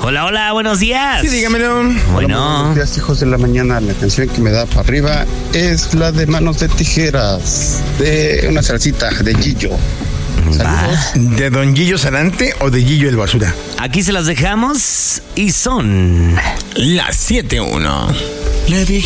Hola, hola, buenos días. Sí, dígamelo. Bueno. Hola, buenos días, hijos de la mañana. La canción que me da para arriba es la de Manos de Tijeras, de una salsita de Gillo. Saludos. ¿De Don Gillo Sarante o de Gillo el Basura? Aquí se las dejamos y son Las 7:01. Le dije